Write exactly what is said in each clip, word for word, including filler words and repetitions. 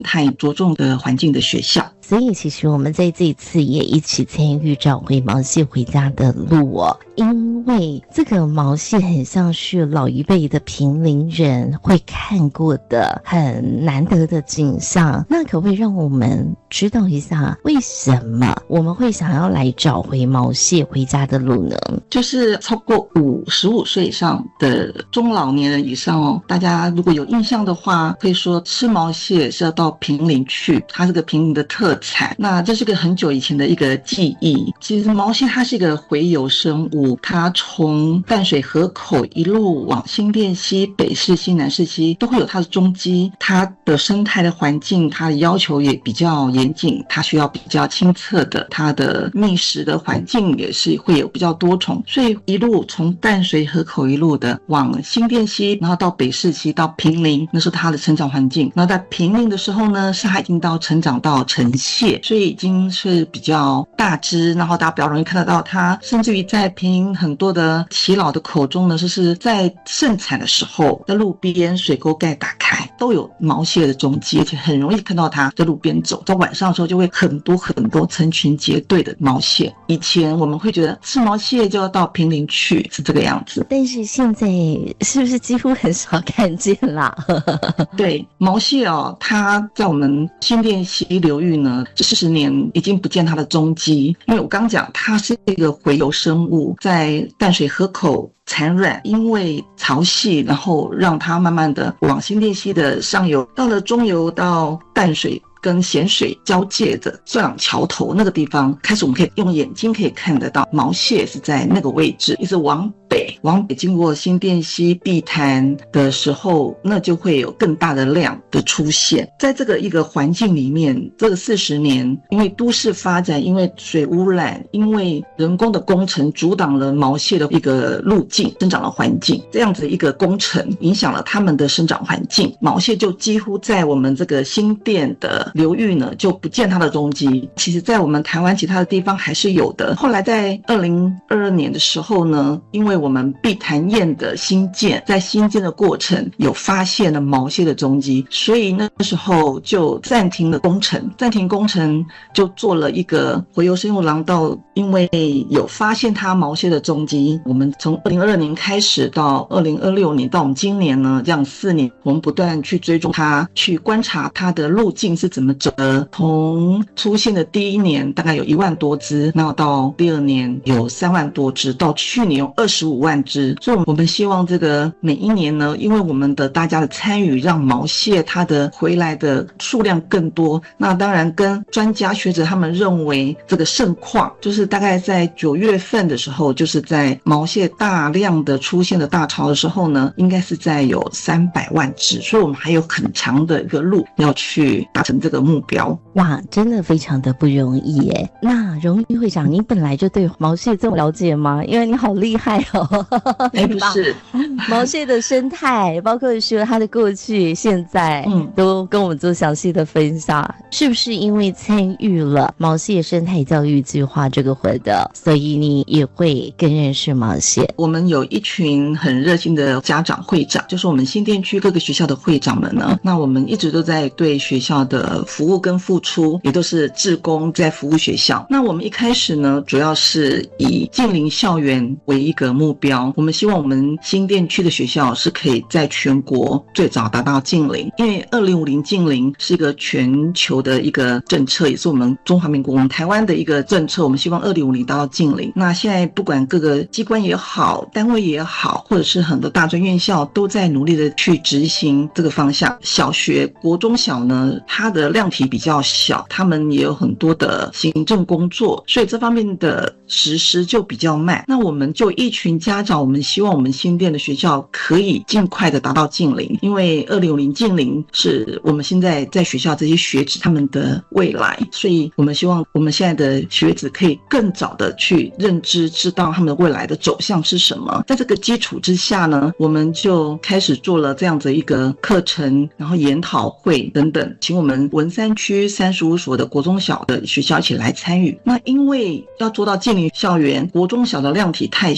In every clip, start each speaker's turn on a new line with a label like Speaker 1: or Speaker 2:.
Speaker 1: 态着重的环境的学校。
Speaker 2: 所以其实我们在这一次也一起参与找回毛蟹回家的路哦，因为这个毛蟹很像是老一辈的平林人会看过的很难得的景象，那可不可以让我们知道一下为什么我们会想要来找回毛蟹回家的路呢？
Speaker 1: 就是超过五十五岁以上的中老年人以上哦，大家如果有印象的话，可以说吃毛蟹是要到平林去，它是个平林的特产，那这是个很久以前的一个记忆。其实毛蟹它是一个洄游生物，它从淡水河口一路往新店溪、北势溪、南势溪都会有它的踪迹，它的生态的环境它的要求也比较严谨，它需要比较清澈的，它的觅食的环境也是会有比较多重，所以一路从淡水河口一路的往新店溪，然后到北势溪到平林，那是它的成长环境。那在平林的时候呢，是它已经到成长到成蟹，所以已经是比较大只，然后大家比较容易看得到它，甚至于在平林很多的耆老的口中呢，就是在盛产的时候，在路边水沟盖打开都有毛蟹的踪迹，而且很容易看到它在路边走，在晚上的时候就会很多很多成群结队的毛蟹。以前我们会觉得吃毛蟹就要到平林去，是这个样子，
Speaker 2: 但是现在是不是几乎很少看见啦？
Speaker 1: 对，毛蟹哦，它在我们新店溪流域呢，这四十年已经不见它的踪迹。因为我刚讲，它是一个洄游生物，在淡水河口产卵，因为潮汐，然后让它慢慢的往新店溪的上游，到了中游到淡水跟咸水交界的算朗桥头那个地方，开始我们可以用眼睛可以看得到毛蟹是在那个位置，一直往北往北经过新店溪碧潭的时候，那就会有更大的量的出现。在这个一个环境里面，这个四十年，因为都市发展，因为水污染，因为人工的工程阻挡了毛蟹的一个路径生长的环境，这样子一个工程影响了它们的生长环境，毛蟹就几乎在我们这个新店的流域呢就不见它的踪迹。其实在我们台湾其他的地方还是有的。后来在二零二二年的时候呢，因为我们碧潭堰的新建，在新建的过程有发现了毛蟹的踪迹，所以那时候就暂停了工程，暂停工程就做了一个洄游生物廊道。因为有发现它毛蟹的踪迹，我们从二零二二年开始到二零二六年到我们今年呢，这样四年，我们不断去追踪它，去观察它的路径是怎么走的。从出现的第一年大概有一万多只，然后到第二年有三万多只，到去年有二十五万只。所以我们希望这个每一年呢，因为我们的大家的参与，让毛蟹它的回来的数量更多。那当然跟专家学者他们认为这个盛况，就是大概在九月份的时候，就是在毛蟹大量的出现的大潮的时候呢，应该是在有三百万只，所以我们还有很长的一个路要去达成这个目标。
Speaker 2: 哇，真的非常的不容易耶。那荣誉会长，你本来就对毛蟹这么了解吗？因为你好厉害哦。
Speaker 1: 哎，不是，
Speaker 2: 毛蟹的生态，包括说它的过去、现在，嗯，都跟我们做详细的分享。是不是因为参与了毛蟹生态教育计划这个活动，所以你也会更认识毛蟹？
Speaker 1: 我们有一群很热心的家长会长，就是我们新店区各个学校的会长们呢。那我们一直都在对学校的服务跟付出，也都是志工在服务学校。那我们一开始呢，主要是以近邻校园为一个目标，我们希望我们新店区的学校是可以在全国最早达到近邻，因为二零五零近邻是一个全球的一个政策，也是我们中华民国我们台湾的一个政策，我们希望二零五零达到近邻。那现在不管各个机关也好，单位也好，或者是很多大专院校都在努力的去执行这个方向。小学国中小呢，它的量体比较小，他们也有很多的行政工作，所以这方面的实施就比较慢。那我们就一群家长，我们希望我们新店的学校可以尽快的达到近邻，因为二零五零近邻是我们现在在学校这些学子他们的未来，所以我们希望我们现在的学子可以更早的去认知，知道他们未来的走向是什么。在这个基础之下呢，我们就开始做了这样子一个课程，然后研讨会等等，请我们文山区三十五所的国中小的学校一起来参与。那因为要做到近邻校园，国中小的量体太小，所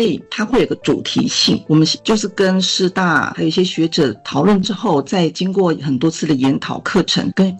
Speaker 1: 所以它会有个主题性。我们就是跟师大还有一些学者讨论之后，再经过很多次的研讨课程跟